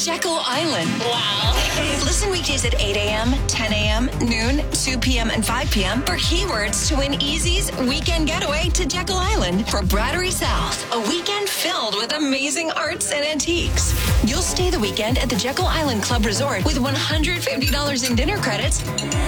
Jekyll Island. Wow. Listen weekdays at 8 a.m., 10 a.m., noon, 2 p.m., and 5 p.m. for keywords to win Easy's weekend getaway to Jekyll Island for Brattery South, a weekend filled with amazing arts and antiques. You'll stay the weekend at the Jekyll Island Club Resort with $150 in dinner credits